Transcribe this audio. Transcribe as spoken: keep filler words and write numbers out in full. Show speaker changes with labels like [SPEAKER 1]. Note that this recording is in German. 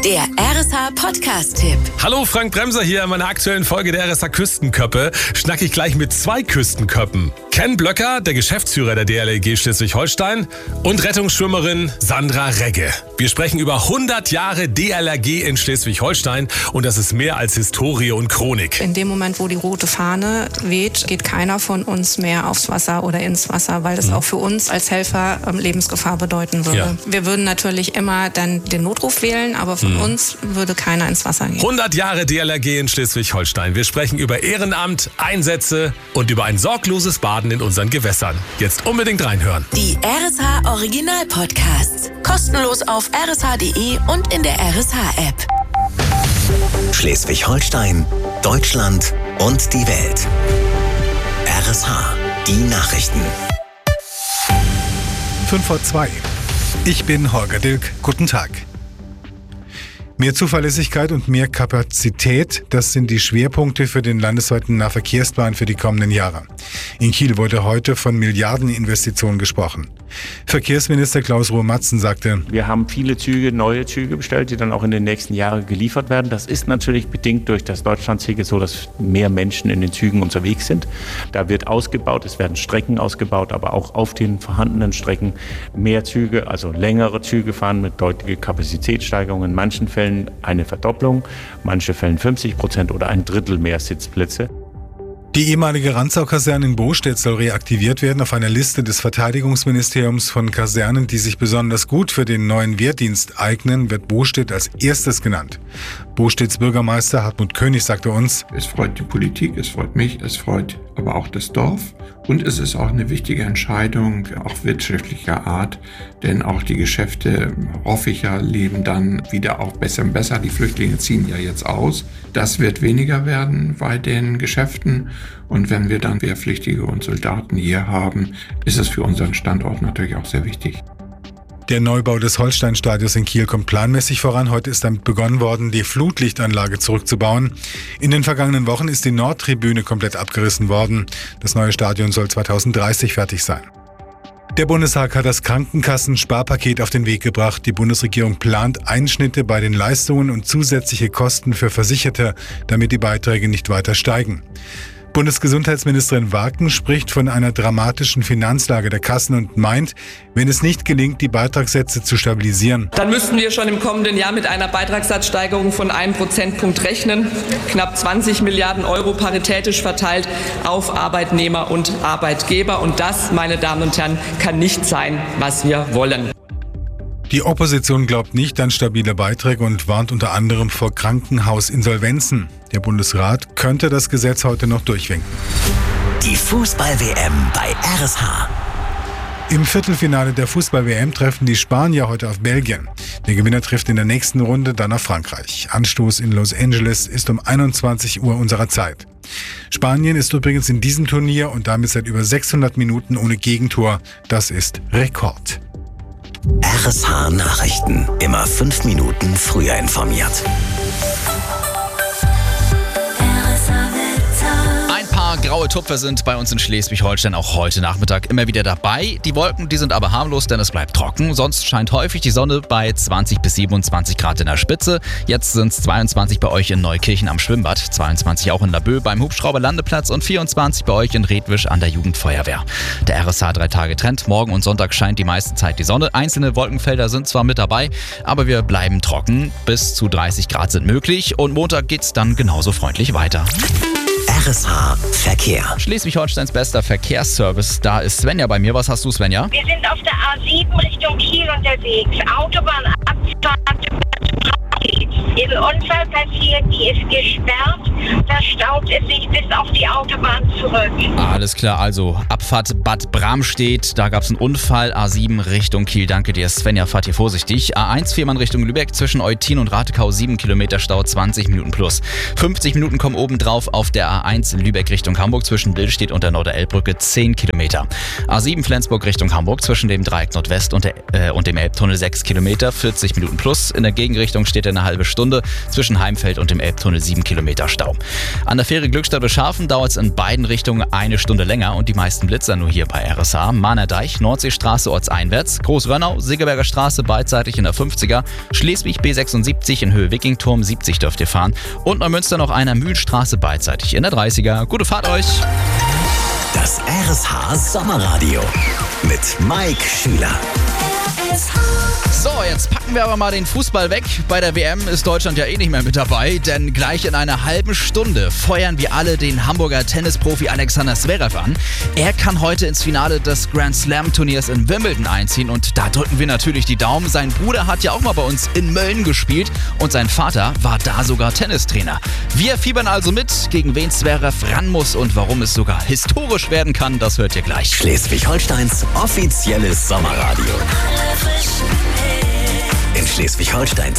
[SPEAKER 1] Der R S H-Podcast-Tipp.
[SPEAKER 2] Hallo, Frank Bremser hier. In meiner aktuellen Folge der R S H-Küstenköppe schnack ich gleich mit zwei Küstenköppen. Ken Blöcker, der Geschäftsführer der D L R G Schleswig-Holstein, und Rettungsschwimmerin Sandra Regge. Wir sprechen über hundert Jahre D L R G in Schleswig-Holstein und das ist mehr als Historie und Chronik.
[SPEAKER 3] In dem Moment, wo die rote Fahne weht, geht keiner von uns mehr aufs Wasser oder ins Wasser, weil das mhm. auch für uns als Helfer Lebensgefahr bedeuten würde. Ja. Wir würden natürlich immer dann den Notruf wählen, aber von mhm. uns würde keiner ins Wasser gehen.
[SPEAKER 2] hundert Jahre D L R G in Schleswig-Holstein. Wir sprechen über Ehrenamt, Einsätze und über ein sorgloses Baden in unseren Gewässern. Jetzt unbedingt reinhören.
[SPEAKER 1] Die R S H Original Podcasts. Kostenlos auf r s h punkt d e und in der R S H-App.
[SPEAKER 4] Schleswig-Holstein, Deutschland und die Welt. R S H, die Nachrichten.
[SPEAKER 5] fünf vor zwei. Ich bin Holger Dilk. Guten Tag. Mehr Zuverlässigkeit und mehr Kapazität, das sind die Schwerpunkte für den landesweiten Nahverkehrsplan für die kommenden Jahre. In Kiel wurde heute von Milliardeninvestitionen gesprochen. Verkehrsminister Klaus Ruhe-Matzen sagte:
[SPEAKER 6] Wir haben viele Züge, neue Züge bestellt, die dann auch in den nächsten Jahren geliefert werden. Das ist natürlich bedingt durch das Deutschlandticket so, dass mehr Menschen in den Zügen unterwegs sind. Da wird ausgebaut, es werden Strecken ausgebaut, aber auch auf den vorhandenen Strecken mehr Züge, also längere Züge fahren mit deutlicher Kapazitätssteigerung. In manchen Fällen eine Verdopplung, manche Fällen fünfzig Prozent oder ein Drittel mehr Sitzplätze.
[SPEAKER 5] Die ehemalige Rantzau-Kaserne in Bostedt soll reaktiviert werden. Auf einer Liste des Verteidigungsministeriums von Kasernen, die sich besonders gut für den neuen Wehrdienst eignen, wird Bostedt als erstes genannt. Bostedts Bürgermeister Hartmut König sagte uns:
[SPEAKER 7] Es freut die Politik, es freut mich, es freut aber auch das Dorf. Und es ist auch eine wichtige Entscheidung, auch wirtschaftlicher Art, denn auch die Geschäfte, hoffe ich ja, leben dann wieder auch besser und besser. Die Flüchtlinge ziehen ja jetzt aus. Das wird weniger werden bei den Geschäften. Und wenn wir dann Wehrpflichtige und Soldaten hier haben, ist es für unseren Standort natürlich auch sehr wichtig.
[SPEAKER 5] Der Neubau des Holsteinstadions in Kiel kommt planmäßig voran. Heute ist damit begonnen worden, die Flutlichtanlage zurückzubauen. In den vergangenen Wochen ist die Nordtribüne komplett abgerissen worden. Das neue Stadion soll zweitausenddreißig fertig sein. Der Bundestag hat das Krankenkassen-Sparpaket auf den Weg gebracht. Die Bundesregierung plant Einschnitte bei den Leistungen und zusätzliche Kosten für Versicherte, damit die Beiträge nicht weiter steigen. Bundesgesundheitsministerin Wagen spricht von einer dramatischen Finanzlage der Kassen und meint, wenn es nicht gelingt, die Beitragssätze zu stabilisieren,
[SPEAKER 8] dann müssten wir schon im kommenden Jahr mit einer Beitragssatzsteigerung von einem Prozentpunkt rechnen. Knapp zwanzig Milliarden Euro paritätisch verteilt auf Arbeitnehmer und Arbeitgeber. Und das, meine Damen und Herren, kann nicht sein, was wir wollen.
[SPEAKER 5] Die Opposition glaubt nicht an stabile Beiträge und warnt unter anderem vor Krankenhausinsolvenzen. Der Bundesrat könnte das Gesetz heute noch durchwinken.
[SPEAKER 4] Die Fußball-W M bei R S H.
[SPEAKER 5] Im Viertelfinale der Fußball-W M treffen die Spanier heute auf Belgien. Der Gewinner trifft in der nächsten Runde dann auf Frankreich. Anstoß in Los Angeles ist um einundzwanzig Uhr unserer Zeit. Spanien ist übrigens in diesem Turnier und damit seit über sechshundert Minuten ohne Gegentor. Das ist Rekord.
[SPEAKER 4] R S H Nachrichten. Immer fünf Minuten früher informiert.
[SPEAKER 9] Ein paar graue Tupfer sind bei uns in Schleswig-Holstein auch heute Nachmittag immer wieder dabei. Die Wolken, die sind aber harmlos, denn es bleibt trocken. Sonst scheint häufig die Sonne bei zwanzig bis siebenundzwanzig Grad in der Spitze. Jetzt sind es zweiundzwanzig bei euch in Neukirchen am Schwimmbad, zweiundzwanzig auch in Laboe beim Hubschrauberlandeplatz und vierundzwanzig bei euch in Redwisch an der Jugendfeuerwehr. Der R S H drei Tage Trend. Morgen und Sonntag scheint die meiste Zeit die Sonne. Einzelne Wolkenfelder sind zwar mit dabei, aber wir bleiben trocken. Bis zu dreißig Grad sind möglich und Montag geht's dann genauso freundlich weiter.
[SPEAKER 4] R S H Verkehr.
[SPEAKER 9] Schleswig-Holsteins bester Verkehrsservice. Da ist Svenja bei mir. Was hast du, Svenja?
[SPEAKER 10] Wir sind auf der A sieben Richtung Kiel unterwegs. Autobahnabfahrt. Ist ein Unfall passiert, die ist gesperrt. Da staut es sich bis auf die Autobahn zurück.
[SPEAKER 9] Alles klar, also Abfahrt Bad Bramstedt. Da gab es einen Unfall. A sieben Richtung Kiel. Danke dir, Svenja. Fahrt hier vorsichtig. A eins Fehmarn Richtung Lübeck zwischen Eutin und Ratekau. sieben Kilometer Stau, zwanzig Minuten plus. fünfzig Minuten kommen obendrauf auf der A eins Lübeck Richtung Hamburg zwischen Dillstedt und der Norderelbbrücke. zehn Kilometer. A sieben Flensburg Richtung Hamburg zwischen dem Dreieck Nordwest und, der, äh, und dem Elbtunnel. sechs Kilometer, vierzig Minuten plus. In der Gegenrichtung steht eine halbe Stunde. Zwischen Heimfeld und im Elbtunnel sieben Kilometer Stau. An der Fähre Glückstadt-Beschafen dauert es in beiden Richtungen eine Stunde länger und die meisten Blitzer nur hier bei R S H. Mahnerdeich, Nordseestraße ortseinwärts, Großrönnau, Segeberger Straße beidseitig in der fünfziger, Schleswig B sechsundsiebzig in Höhe Wikingturm siebzig dürft ihr fahren und Neumünster noch einer Mühlstraße beidseitig in der dreißiger. Gute Fahrt euch!
[SPEAKER 4] Das R S H Sommerradio mit Mike Schüler.
[SPEAKER 9] So, jetzt packen wir aber mal den Fußball weg. Bei der W M ist Deutschland ja eh nicht mehr mit dabei, denn gleich in einer halben Stunde feuern wir alle den Hamburger Tennisprofi Alexander Zverev an. Er kann heute ins Finale des Grand Slam Turniers in Wimbledon einziehen und da drücken wir natürlich die Daumen. Sein Bruder hat ja auch mal bei uns in Mölln gespielt und sein Vater war da sogar Tennistrainer. Wir fiebern also mit, gegen wen Zverev ran muss und warum es sogar historisch werden kann, das hört ihr gleich.
[SPEAKER 4] Schleswig-Holsteins offizielles Sommerradio. In Schleswig-Holstein